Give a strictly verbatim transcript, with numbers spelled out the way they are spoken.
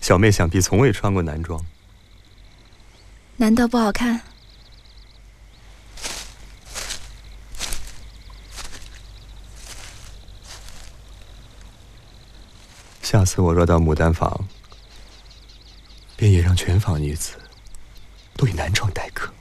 小妹想必从未穿过男装， 难道不好看？ 下次我若到牡丹坊，便也让全坊女子都以男装待客。